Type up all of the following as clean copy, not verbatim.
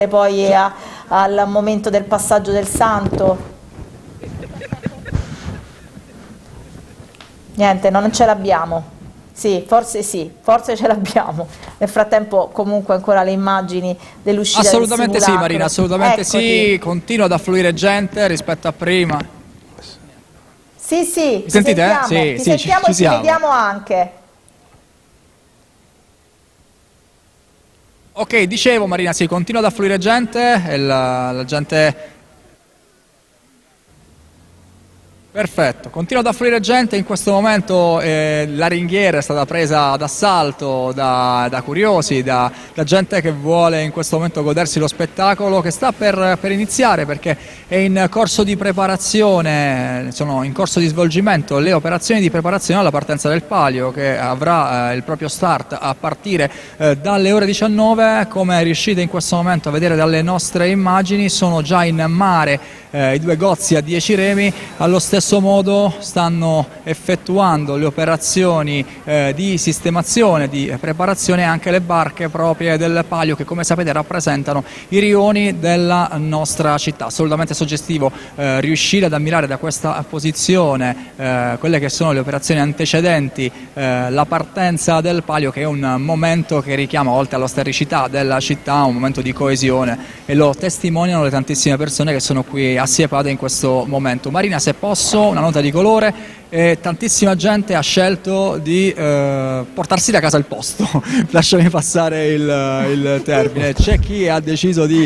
poi al momento del passaggio del santo. Niente, non ce l'abbiamo. Sì, forse ce l'abbiamo. Nel frattempo comunque ancora le immagini dell'uscita del Assolutamente sì, simulacro. Marina, assolutamente Eccoti. sì, continua ad affluire gente rispetto a prima. Sì, Mi sentite? sentiamo, Sì, ti sì, sentiamo ci e ci siamo. vediamo anche. Ok, dicevo Marina, sì, continua ad affluire gente, e la gente... Perfetto, continua ad affluire gente, in questo momento la ringhiera è stata presa d'assalto da curiosi, da gente che vuole in questo momento godersi lo spettacolo che sta per iniziare, perché è in corso di preparazione, sono in corso di svolgimento le operazioni di preparazione alla partenza del palio, che avrà il proprio start a partire dalle ore 19. Come riuscite in questo momento a vedere dalle nostre immagini, sono già in mare i due gozzi a 10 remi. Allo stesso modo stanno effettuando le operazioni di sistemazione, di preparazione anche le barche proprie del palio, che come sapete rappresentano i rioni della nostra città. Assolutamente suggestivo riuscire ad ammirare da questa posizione quelle che sono le operazioni antecedenti la partenza del palio, che è un momento che richiama, oltre all'ostericità della città, un momento di coesione, e lo testimoniano le tantissime persone che sono qui assiepate in questo momento. Marina, se posso, una nota di colore. Tantissima gente ha scelto di portarsi da casa il posto, lasciami passare il termine. C'è chi ha deciso di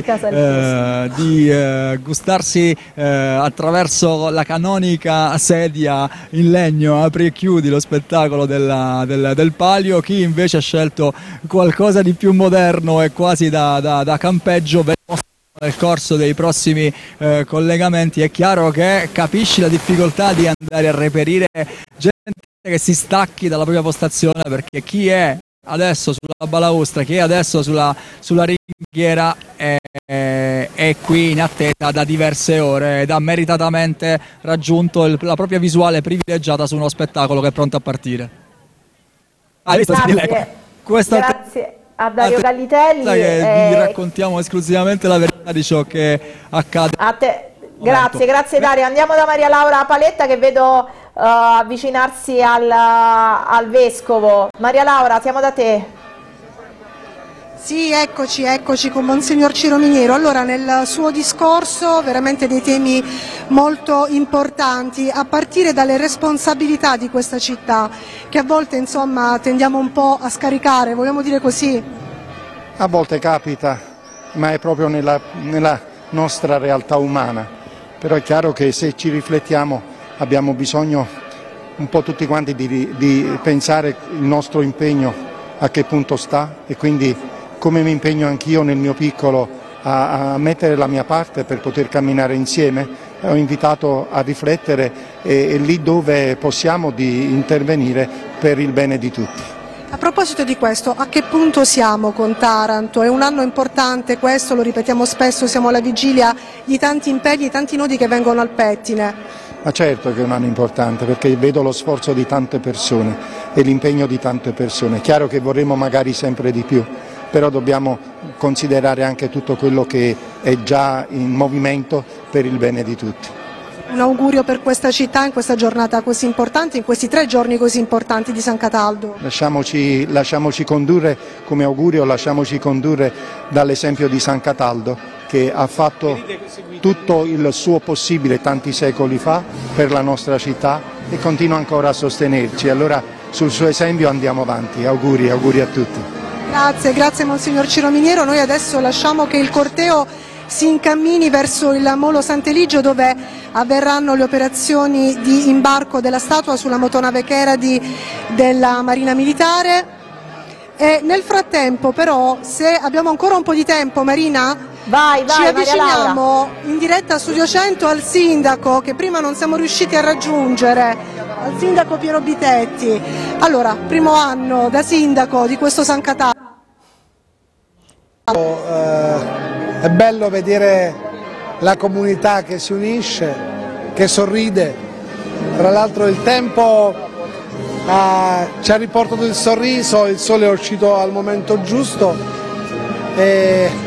gustarsi attraverso la canonica sedia in legno apri e chiudi lo spettacolo del palio, chi invece ha scelto qualcosa di più moderno e quasi da campeggio. Nel corso dei prossimi collegamenti è chiaro che capisci la difficoltà di andare a reperire gente che si stacchi dalla propria postazione, perché chi è adesso sulla balaustra, chi è adesso sulla ringhiera è qui in attesa da diverse ore ed ha meritatamente raggiunto la propria visuale privilegiata su uno spettacolo che è pronto a partire. Grazie a Dario Gallitelli. Vi raccontiamo esclusivamente la verità di ciò che accade. A te. Grazie Dario. Andiamo da Maria Laura Paletta, che vedo avvicinarsi al vescovo. Maria Laura, siamo da te. Sì, eccoci con Monsignor Ciro Miniero. Allora, nel suo discorso veramente dei temi molto importanti, a partire dalle responsabilità di questa città, che a volte insomma tendiamo un po' a scaricare, vogliamo dire così? A volte capita, ma è proprio nella nostra realtà umana. Però è chiaro che se ci riflettiamo abbiamo bisogno un po' tutti quanti di pensare il nostro impegno a che punto sta, e quindi come mi impegno anch'io nel mio piccolo a mettere la mia parte per poter camminare insieme. Ho invitato a riflettere e lì dove possiamo di intervenire per il bene di tutti. A proposito di questo, a che punto siamo con Taranto? È un anno importante questo, lo ripetiamo spesso, siamo alla vigilia di tanti impegni, tanti nodi che vengono al pettine. Ma certo che è un anno importante, perché vedo lo sforzo di tante persone e l'impegno di tante persone. È chiaro che vorremmo magari sempre di più, però dobbiamo considerare anche tutto quello che è già in movimento per il bene di tutti. Un augurio per questa città in questa giornata così importante, in questi 3 giorni così importanti di San Cataldo. Lasciamoci condurre come augurio, lasciamoci condurre dall'esempio di San Cataldo, che ha fatto tutto il suo possibile tanti secoli fa per la nostra città e continua ancora a sostenerci. Allora sul suo esempio andiamo avanti. Auguri a tutti. Grazie Monsignor Ciro Miniero. Noi adesso lasciamo che il corteo si incammini verso il Molo Sant'Eligio, dove avverranno le operazioni di imbarco della statua sulla motonave Cheradi della Marina Militare. E nel frattempo però, se abbiamo ancora un po' di tempo, Marina, ci avviciniamo in diretta a Studio 100 al sindaco, che prima non siamo riusciti a raggiungere, al sindaco Piero Bitetti. Allora, primo anno da sindaco di questo San Cataldo. È bello vedere la comunità che si unisce, che sorride. Tra l'altro il tempo ci ha riportato il sorriso, il sole è uscito al momento giusto e